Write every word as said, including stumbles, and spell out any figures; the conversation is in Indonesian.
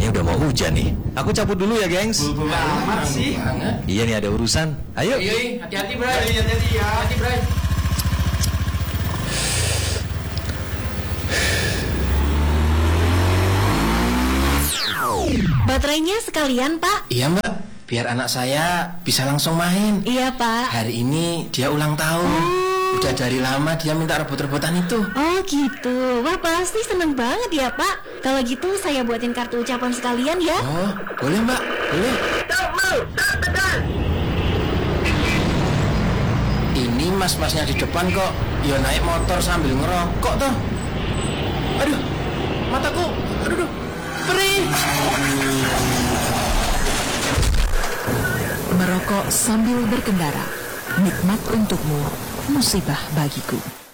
udah mau hujan nih. Aku cabut dulu ya, gengs. Bulu amat sih. Iya nih, ada urusan. Ayo. Iya, hati-hati, Bray. Hati-hati ya. Hati, Bray. Baterainya sekalian, Pak. Iya, Mbak. Biar anak saya bisa langsung main. Iya, Pak. Hari ini dia ulang tahun. Oh. Udah dari lama dia minta rebut-rebutan itu. Oh gitu. Wah, pasti seneng banget ya, Pak. Kalau gitu saya buatin kartu ucapan sekalian ya. Oh, boleh, Mbak. Boleh. Ini mas-masnya di depan kok ya naik motor sambil ngerokok toh. Aduh, mataku. Aduh, aduh. Perih. Merokok sambil berkendara, nikmat untukmu, musibah bagiku.